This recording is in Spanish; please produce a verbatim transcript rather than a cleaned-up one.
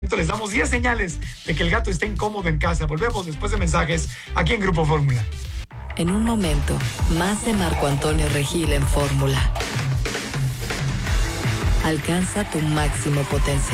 Les damos diez señales de que el gato está incómodo en casa. Volvemos después de mensajes aquí en Grupo Fórmula. En un momento, más de Marco Antonio Regil en Fórmula. Alcanza tu máximo potencial.